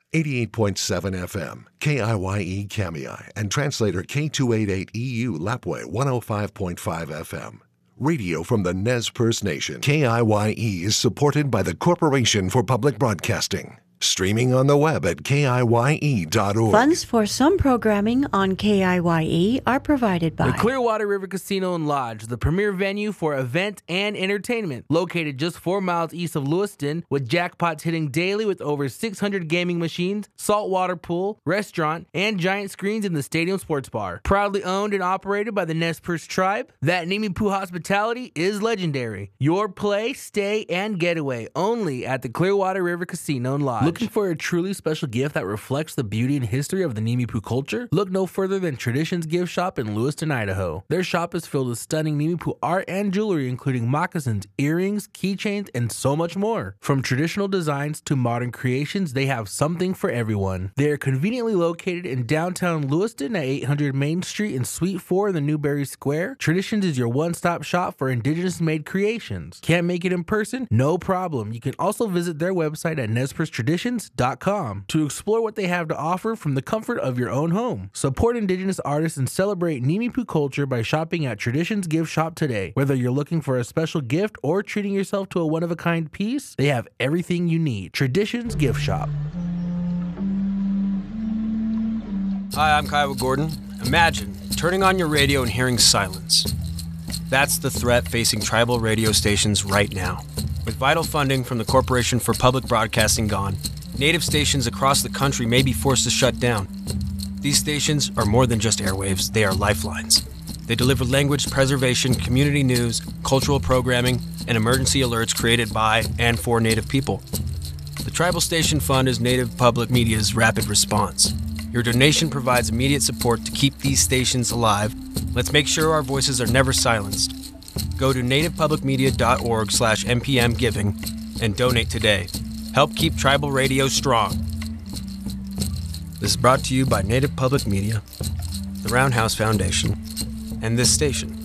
88.7 FM, KIYE Kamiai, and translator K288EU Lapwai 105.5 FM. Radio from the Nez Perce Nation. KIYE is supported by the Corporation for Public Broadcasting. Streaming on the web at KIYE.org. Funds for some programming on KIYE are provided by the Clearwater River Casino and Lodge, the premier venue for event and entertainment. Located just 4 miles east of Lewiston, with jackpots hitting daily with over 600 gaming machines, saltwater pool, restaurant, and giant screens in the stadium sports bar. Proudly owned and operated by the Nez Perce tribe, that Nimi Poo hospitality is legendary. Your play, stay, and getaway only at the Clearwater River Casino and Lodge. Looking for a truly special gift that reflects the beauty and history of the Nimi Poo culture? Look no further than Traditions Gift Shop in Lewiston, Idaho. Their shop is filled with stunning Nimi Poo art and jewelry, including moccasins, earrings, keychains, and so much more. From traditional designs to modern creations, they have something for everyone. They are conveniently located in downtown Lewiston at 800 Main Street in Suite 4 in the Newberry Square. Traditions is your one-stop shop for Indigenous-made creations. Can't make it in person? No problem. You can also visit their website at NezPerceTraditions.com to explore what they have to offer from the comfort of your own home. Support Indigenous artists and celebrate Nimi Poo culture by shopping at Traditions Gift Shop today. Whether you're looking for a special gift or treating yourself to a one-of-a-kind piece, they have everything you need. Traditions Gift Shop. Hi, I'm Kiowa Gordon. Imagine turning on your radio and hearing silence. That's the threat facing tribal radio stations right now. With vital funding from the Corporation for Public Broadcasting gone, native stations across the country may be forced to shut down. These stations are more than just airwaves, they are lifelines. They deliver language preservation, community news, cultural programming, and emergency alerts created by and for Native people. The Tribal Station Fund is Native Public Media's rapid response. Your donation provides immediate support to keep these stations alive. Let's make sure our voices are never silenced. Go to nativepublicmedia.org/NPM giving and donate today. Help keep tribal radio strong. This is brought to you by Native Public Media, the Roundhouse Foundation, and this station.